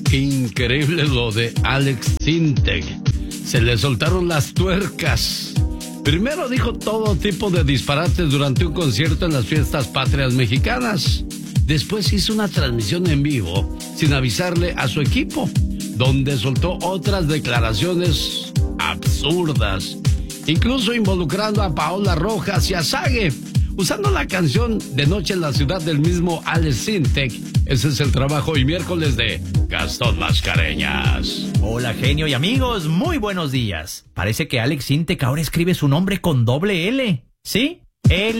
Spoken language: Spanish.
Increíble lo de Alex Sintek. Se le soltaron las tuercas. Primero dijo todo tipo de disparates durante un concierto en las fiestas patrias mexicanas. Después hizo una transmisión en vivo sin avisarle a su equipo, donde soltó otras declaraciones absurdas, incluso involucrando a Paola Rojas y a Sage, usando la canción De Noche en la Ciudad del mismo Alex Sintek. Ese es el trabajo hoy miércoles de Gastón Mascareñas. Hola, genio y amigos, muy buenos días. Parece que Alex Sintek ahora escribe su nombre con doble L. ¿Sí? Él